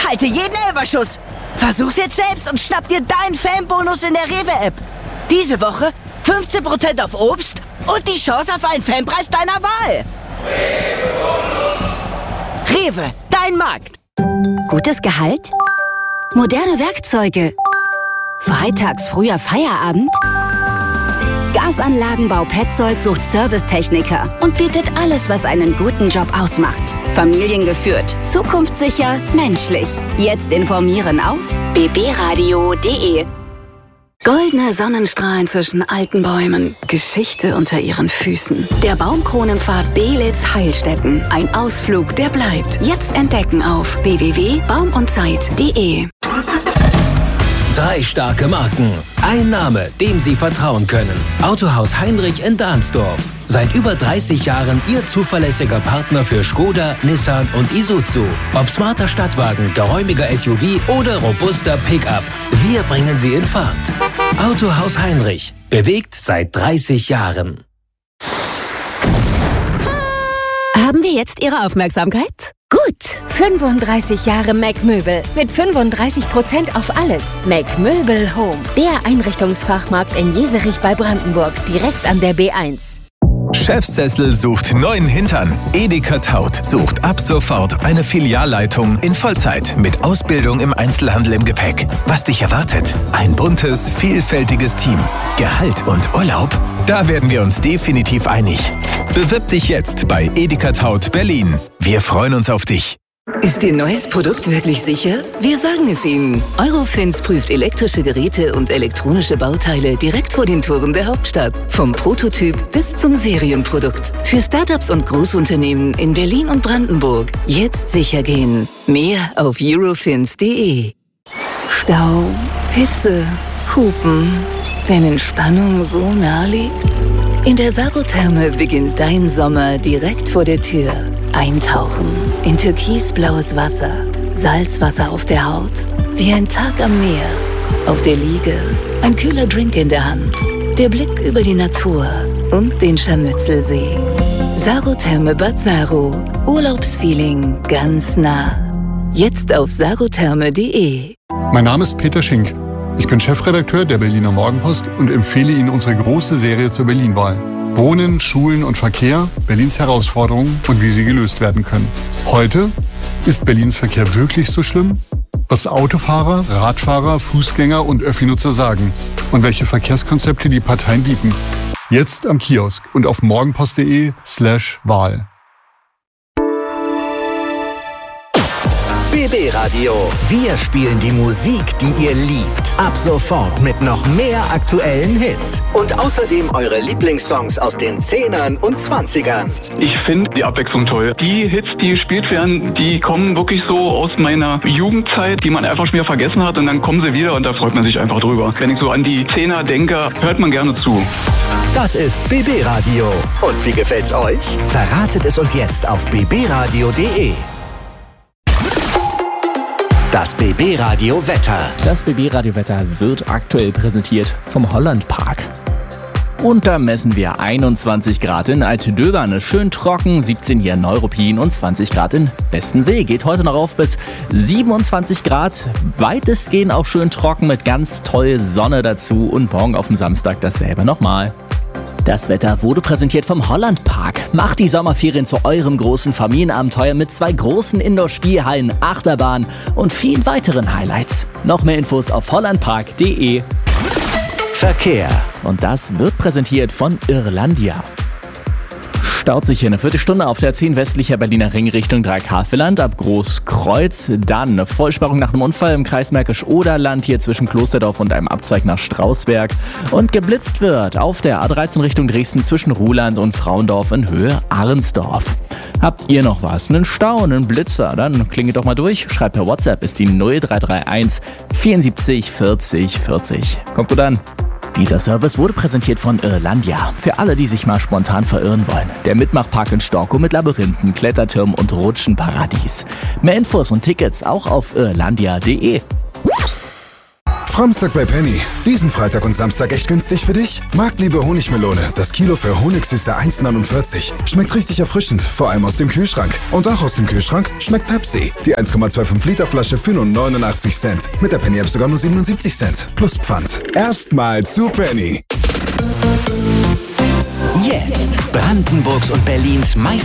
Halte jeden Elferschuss. Versuch's jetzt selbst und schnapp dir deinen Fanbonus in der Rewe-App. Diese Woche 15% auf Obst und die Chance auf einen Fanpreis deiner Wahl. Rewe, dein Markt. Gutes Gehalt? Moderne Werkzeuge? Freitags früher Feierabend? Gasanlagenbau Petzold sucht Servicetechniker und bietet alles, was einen guten Job ausmacht. Familiengeführt, zukunftssicher, menschlich. Jetzt informieren auf bbradio.de. Goldene Sonnenstrahlen zwischen alten Bäumen, Geschichte unter ihren Füßen. Der Baumkronenpfad Belitz Heilstätten. Ein Ausflug, der bleibt. Jetzt entdecken auf www.baumundzeit.de. 3 starke Marken. Ein Name, dem Sie vertrauen können. Autohaus Heinrich in Dahnsdorf. Seit über 30 Jahren Ihr zuverlässiger Partner für Skoda, Nissan und Isuzu. Ob smarter Stadtwagen, geräumiger SUV oder robuster Pickup. Wir bringen Sie in Fahrt. Autohaus Heinrich. Bewegt seit 30 Jahren. Haben wir jetzt Ihre Aufmerksamkeit? Gut. 35 Jahre Mac-Möbel mit 35% auf alles. Mac-Möbel Home. Der Einrichtungsfachmarkt in Jeserich bei Brandenburg. Direkt an der B1. Chefsessel sucht neuen Hintern. Edeka Taut sucht ab sofort eine Filialleitung in Vollzeit mit Ausbildung im Einzelhandel im Gepäck. Was dich erwartet? Ein buntes, vielfältiges Team. Gehalt und Urlaub? Da werden wir uns definitiv einig. Bewirb dich jetzt bei Edeka Taut Berlin. Wir freuen uns auf dich. Ist Ihr neues Produkt wirklich sicher? Wir sagen es Ihnen. Eurofins prüft elektrische Geräte und elektronische Bauteile direkt vor den Toren der Hauptstadt. Vom Prototyp bis zum Serienprodukt. Für Startups und Großunternehmen in Berlin und Brandenburg. Jetzt sicher gehen. Mehr auf eurofins.de. Stau, Hitze, Hupen. Wenn Entspannung so nah liegt? In der Sarotherme beginnt dein Sommer direkt vor der Tür. Eintauchen in türkisblaues Wasser, Salzwasser auf der Haut, wie ein Tag am Meer. Auf der Liege ein kühler Drink in der Hand, der Blick über die Natur und den Scharmützelsee. Sarotherme Bad Saro, Urlaubsfeeling ganz nah. Jetzt auf sarotherme.de. Mein Name ist Peter Schink. Ich bin Chefredakteur der Berliner Morgenpost und empfehle Ihnen unsere große Serie zur Berlin-Wahl. Wohnen, Schulen und Verkehr, Berlins Herausforderungen und wie sie gelöst werden können. Heute, ist Berlins Verkehr wirklich so schlimm? Was Autofahrer, Radfahrer, Fußgänger und Öffi-Nutzer sagen und welche Verkehrskonzepte die Parteien bieten. Jetzt am Kiosk und auf morgenpost.de/Wahl. BB Radio. Wir spielen die Musik, die ihr liebt. Ab sofort mit noch mehr aktuellen Hits. Und außerdem eure Lieblingssongs aus den 10ern und 20ern. Ich finde die Abwechslung toll. Die Hits, die gespielt werden, die kommen wirklich so aus meiner Jugendzeit, die man einfach schon wieder vergessen hat. Und dann kommen sie wieder und da freut man sich einfach drüber. Wenn ich so an die 10er denke, hört man gerne zu. Das ist BB Radio. Und wie gefällt's euch? Verratet es uns jetzt auf bbradio.de. Das BB Radio Wetter. Das BB Radio Wetter wird aktuell präsentiert vom Holland Park. Und da messen wir 21 Grad in Altdöbern, schön trocken, 17 hier in Neuruppin und 20 Grad in Bestensee. Geht heute noch auf bis 27 Grad, weitestgehend auch schön trocken mit ganz toll Sonne dazu und morgen auf dem Samstag dasselbe nochmal. Das Wetter wurde präsentiert vom Holland Park. Macht die Sommerferien zu eurem großen Familienabenteuer mit 2 großen Indoor-Spielhallen, Achterbahn und vielen weiteren Highlights. Noch mehr Infos auf hollandpark.de. Verkehr. Und das wird präsentiert von Irlandia. Staut sich hier eine Viertelstunde auf der 10 westlicher Berliner Ring Richtung Dreieck-Havelland ab Großkreuz. Dann eine Vollsperrung nach einem Unfall im Kreis Märkisch-Oderland hier zwischen Klosterdorf und einem Abzweig nach Strausberg. Und geblitzt wird auf der A13 Richtung Dresden zwischen Ruhland und Frauendorf in Höhe Ahrensdorf. Habt ihr noch was? Einen Stau, einen Blitzer? Dann klingelt doch mal durch. Schreibt per WhatsApp, ist die 0331 74 40 40. Kommt gut an. Dieser Service wurde präsentiert von Irlandia. Für alle, die sich mal spontan verirren wollen. Der Mitmachpark in Storkow mit Labyrinthen, Klettertürmen und Rutschenparadies. Mehr Infos und Tickets auch auf irlandia.de. Samstag bei Penny. Diesen Freitag und Samstag echt günstig für dich? Marktliebe Honigmelone. Das Kilo für Honigsüße 1,49. Schmeckt richtig erfrischend, vor allem aus dem Kühlschrank. Und auch aus dem Kühlschrank schmeckt Pepsi. Die 1,25 Liter Flasche für nur 89 Cent. Mit der Penny App sogar nur 77 Cent. Plus Pfand. Erstmal zu Penny. Jetzt Brandenburgs und Berlins meist